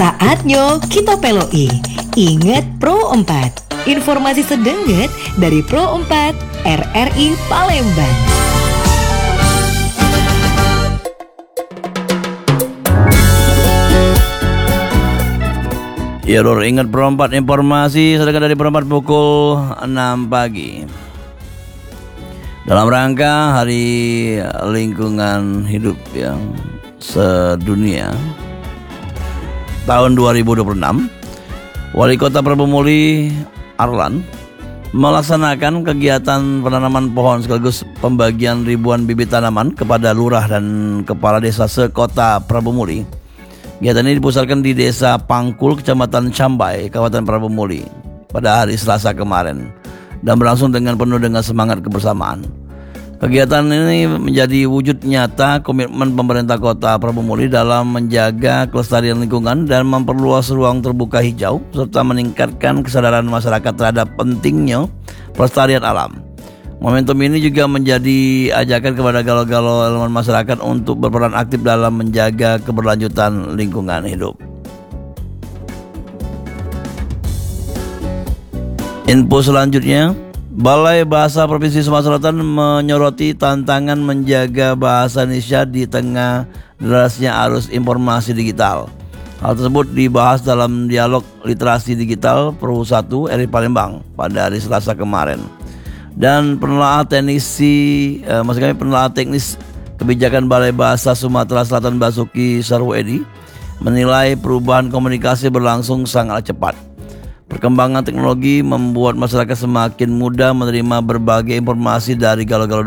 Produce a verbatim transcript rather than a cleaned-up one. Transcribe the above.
Saatnya kita peloi. Ingat Pro empat. Informasi sedengget dari Pro empat R R I Palembang. Ya Lur, ingat Pro empat informasi sedangkan dari Pro empat pukul enam pagi. Dalam rangka Hari Lingkungan Hidup yang sedunia tahun dua ribu dua puluh enam, Wali Kota Prabu Muli Arlan melaksanakan kegiatan penanaman pohon sekaligus pembagian ribuan bibit tanaman kepada lurah dan kepala desa sekota Prabu Muli. Kegiatan ini dipusatkan di Desa Pangkul, Kecamatan Cambai, Kabupaten Prabu Muli pada hari Selasa kemarin dan berlangsung dengan penuh dengan semangat kebersamaan. Kegiatan ini menjadi wujud nyata komitmen pemerintah Kota Prabu Muli dalam menjaga kelestarian lingkungan dan memperluas ruang terbuka hijau serta meningkatkan kesadaran masyarakat terhadap pentingnya pelestarian alam. Momentum ini juga menjadi ajakan kepada galau-galau elemen masyarakat untuk berperan aktif dalam menjaga keberlanjutan lingkungan hidup. Info selanjutnya, Balai Bahasa Provinsi Sumatera Selatan menyoroti tantangan menjaga bahasa Indonesia di tengah derasnya arus informasi digital. Hal tersebut dibahas dalam dialog literasi digital Pro satu R I Palembang pada hari Selasa kemarin. Dan penelaah teknisi, eh, maksud kami penelaah teknis kebijakan Balai Bahasa Sumatera Selatan Basuki Sarwoedi menilai perubahan komunikasi berlangsung sangat cepat. Perkembangan teknologi membuat masyarakat semakin mudah menerima berbagai informasi dari galau-galau